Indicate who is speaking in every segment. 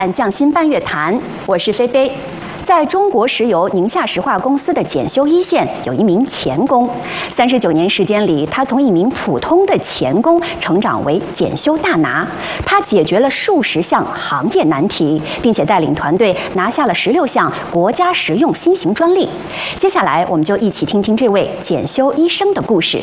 Speaker 1: 匠心半月谈，我是菲菲。在中国石油宁夏石化公司的检修一线，有一名钳工。39年时间里，他从一名普通的钳工成长为检修大拿。他解决了数十项行业难题，并且带领团队拿下了16项国家实用新型专利。接下来，我们就一起听听这位检修医生的故事。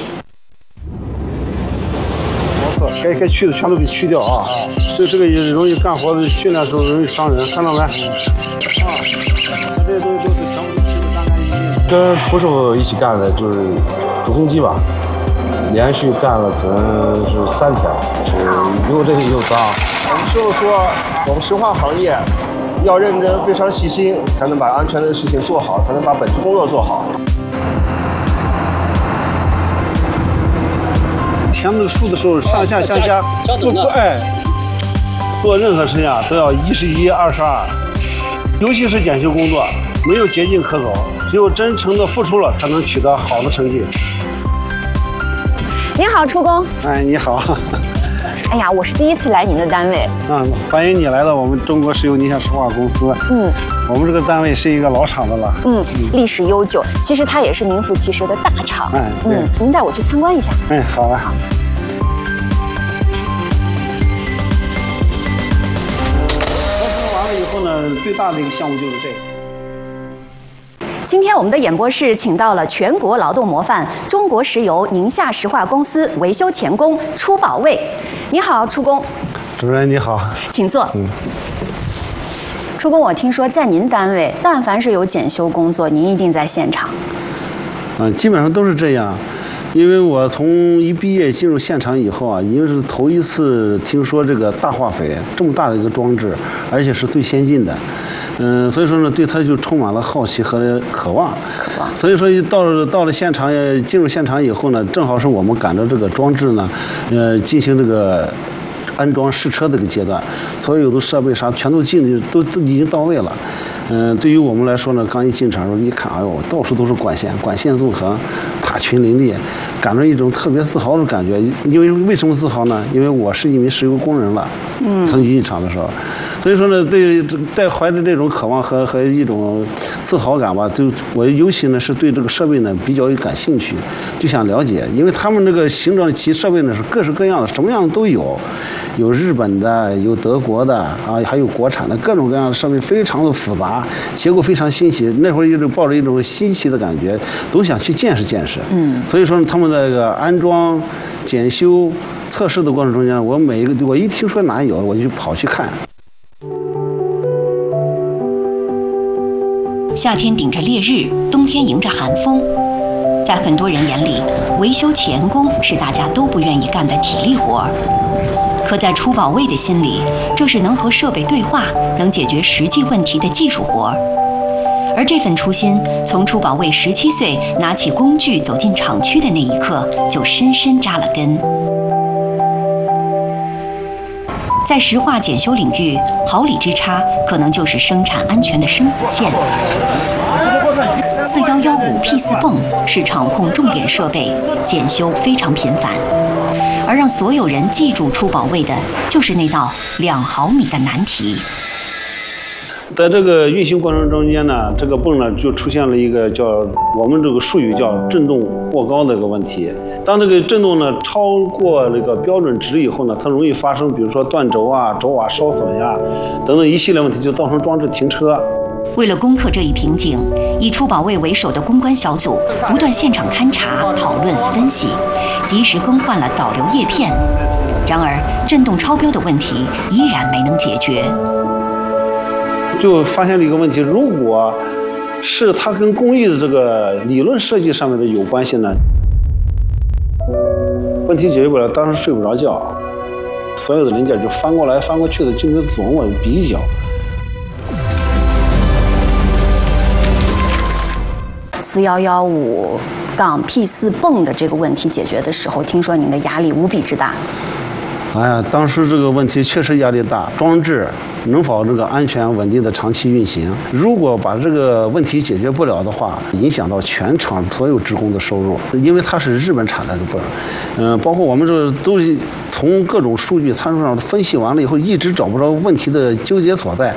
Speaker 2: 该去的全都给去掉啊！这个也容易干活的训练时候容易伤人，看到没？啊，这些东西都是全部清的干干净净。
Speaker 3: 跟厨手一起干的就是主风机吧，连续干了可能是3天，又累又脏。
Speaker 4: 我们师傅说，我们石化行业要认真、非常细心，才能把安全的事情做好，才能把本职工作做好。
Speaker 2: 钳子竖的时候，上下相加不做任何事情啊都要1:1、2:2，尤其是检修工作，没有捷径可走，只有真诚的付出了，才能取得好的成绩。
Speaker 1: 您好，初工。
Speaker 2: 哎，你好。
Speaker 1: 哎呀，我是第一次来您的单位。
Speaker 2: 欢迎你来到我们中国石油宁夏石化公司。我们这个单位是一个老厂子了。
Speaker 1: 历史悠久，其实它也是名副其实的大厂。您带我去参观一下。
Speaker 2: 好啊。好。完了以后呢，最大的一个项目就是这个。
Speaker 1: 今天我们的演播室请到了全国劳动模范中国石油宁夏石化公司维修钳工初保卫。你好，初工。
Speaker 2: 主任你好，
Speaker 1: 请坐。初工，我听说在您单位，但凡是有检修工作，您一定在现场。
Speaker 2: 基本上都是这样。 因为我从一毕业进入现场以后啊，因为是头一次听说这个大化肥这么大的一个装置，而且是最先进的，所以说呢，对它就充满了好奇和渴望。所以说到了现场，进入现场以后呢，正好是我们赶着这个装置呢，进行这个安装试车的一个阶段，所有的设备啥全都都已经到位了。 对于我们来说呢，刚一进场的时候一看，哎呦，到处都是管线纵横，塔群林立，感到一种特别自豪的感觉。因为为什么自豪呢？因为我是一名石油工人了，曾经进厂的时候，所以说呢，带怀着这种渴望和一种自豪感吧，我尤其呢是对这个设备呢比较有感兴趣，就想了解，因为他们这个形状其设备呢是各式各样的，什么样的都有。 有日本的，有德国的啊，还有国产的，各种各样的设备非常的复杂，结构非常新奇。那会儿一直抱着一种新奇的感觉，都想去见识见识。所以说他们这个安装、检修、测试的过程中间，我一听说哪有，我就跑去看。
Speaker 1: 夏天顶着烈日，冬天迎着寒风，在很多人眼里，维修钳工是大家都不愿意干的体力活儿。 可在初保卫的心里，这是能和设备对话、能解决实际问题的技术活儿。而这份初心，从初保卫17岁拿起工具走进厂区的那一刻，就深深扎了根。在石化检修领域，毫厘之差可能就是生产安全的生死线。4115P4泵是厂控重点设备，检修非常频繁。 而让所有人记住初保卫的，就是那道2毫米的难题。
Speaker 2: 在这个运行过程中间呢，这个泵呢就出现了一个叫我们这个术语叫振动过高的一个问题。当这个振动呢超过那个标准值以后呢，它容易发生，比如说断轴啊、轴瓦烧损呀等等一系列问题，就造成装置停车。
Speaker 1: 为了攻克这一瓶颈，以初保卫为首的攻关小组不断现场勘查、讨论、分析，及时更换了导流叶片。然而，振动超标的问题依然没能解决。
Speaker 2: 就发现了一个问题：如果是它跟工艺的这个理论设计上面的有关系呢，问题解决不了，当时睡不着觉，所有的零件就翻过来翻过去的，就跟琢磨比较。
Speaker 1: 4115P4泵的这个问题解决的时候，听说您的压力无比之大。
Speaker 2: 哎呀，当时这个问题确实压力大，装置能否这个安全稳定的长期运行？如果把这个问题解决不了的话，影响到全厂所有职工的收入，因为它是日本产的这个，包括我们这都从各种数据参数上分析完了以后，一直找不着问题的纠结所在。